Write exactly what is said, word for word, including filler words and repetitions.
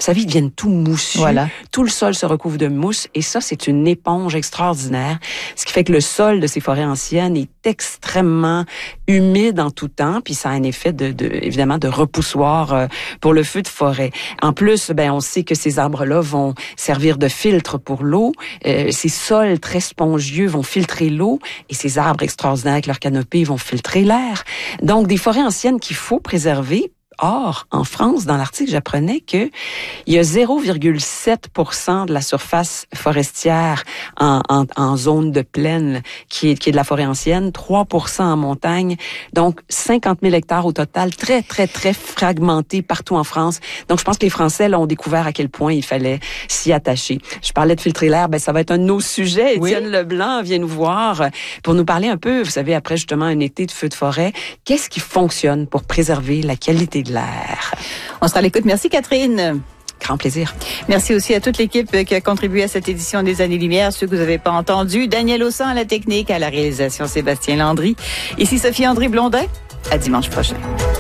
Vous savez, ils deviennent tout moussus. Voilà. Tout le sol se recouvre de mousse. Et ça, c'est une éponge extraordinaire. Ce qui fait que le sol de ces forêts anciennes est extrêmement humide en tout temps. Puis ça a un effet, de, de évidemment, de repoussoir euh, pour le feu de forêt. En plus, ben, on sait que ces arbres-là vont servir de filtre pour l'eau. Euh, ces sols très spongieux vont filtrer l'eau. Et ces arbres extraordinaires avec leur canopée vont filtrer l'air. Donc, des forêts anciennes qu'il faut préserver. Or, en France, dans l'article, j'apprenais que il y a zéro virgule sept pour cent de la surface forestière en, en, en zone de plaine qui est, qui est de la forêt ancienne, trois pour cent en montagne. Donc, cinquante mille hectares au total, très, très, très fragmentés partout en France. Donc, je pense que les Français là, ont découvert à quel point il fallait s'y attacher. Je parlais de filtrer l'air, ben ça va être un de nos sujets. Étienne oui. Leblanc vient nous voir pour nous parler un peu, vous savez, après justement un été de feu de forêt, qu'est-ce qui fonctionne pour préserver la qualité de l'air. On sera à l'écoute. Merci Catherine. Grand plaisir. Merci aussi à toute l'équipe qui a contribué à cette édition des Années-Lumière, ceux que vous n'avez pas entendus. Daniel Haussan à la technique, à la réalisation Sébastien Landry. Ici Sophie André Blondin. À dimanche prochain.